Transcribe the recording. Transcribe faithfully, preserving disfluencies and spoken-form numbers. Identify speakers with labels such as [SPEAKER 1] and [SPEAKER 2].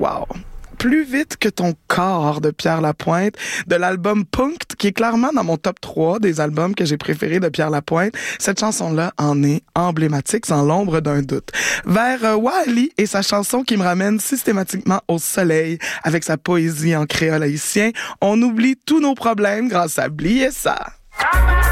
[SPEAKER 1] Wow! Plus vite que ton corps de Pierre Lapointe, de l'album Punk'd, qui est clairement dans mon top trois des albums que j'ai préférés de Pierre Lapointe. Cette chanson-là en est emblématique, sans l'ombre d'un doute. Vers euh, Wally et sa chanson qui me ramène systématiquement au soleil, avec sa poésie en créole haïtien, on oublie tous nos problèmes grâce à Blier ça.